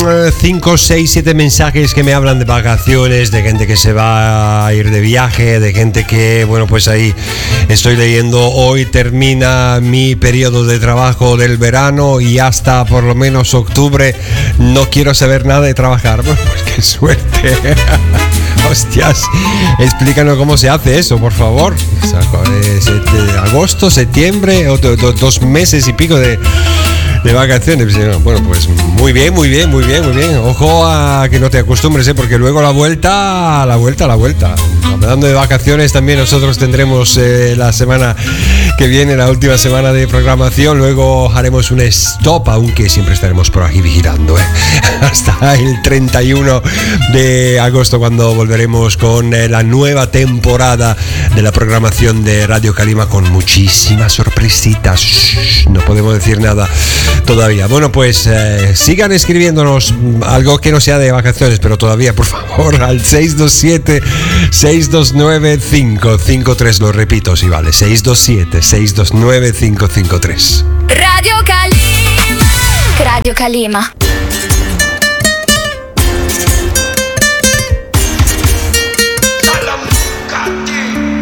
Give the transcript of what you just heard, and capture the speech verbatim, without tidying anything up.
cinco, seis, siete mensajes que me hablan de vacaciones, de gente que se va a ir de viaje, de gente que, bueno, pues ahí estoy leyendo, hoy termina mi periodo de trabajo del verano y hasta por lo menos octubre no quiero saber nada de trabajar. Bueno, pues qué suerte. Hostias, explícanos cómo se hace eso, por favor. Agosto, septiembre, dos meses y pico de, de vacaciones. Bueno, pues muy bien, muy bien, muy bien, muy bien. Ojo a que no te acostumbres, ¿eh? Porque luego la vuelta, la vuelta, la vuelta. Hablando de vacaciones, también nosotros tendremos eh, la semana que viene, la última semana de programación. Luego haremos un stop, aunque siempre estaremos por aquí vigilando, ¿eh? Hasta el treinta y uno de agosto, cuando volveremos con eh, la nueva temporada de la programación de Radio Calima, con muchísimas sorpresitas. Shh, no podemos decir nada todavía. Bueno, pues eh, sigan escribiéndonos algo que no sea de vacaciones, pero todavía, por favor, al seis dos siete, seis dos nueve, cinco cinco tres. Lo repito, si vale, seis dos siete, seis dos nueve, cinco cinco tres. Radio Calima. Radio Calima.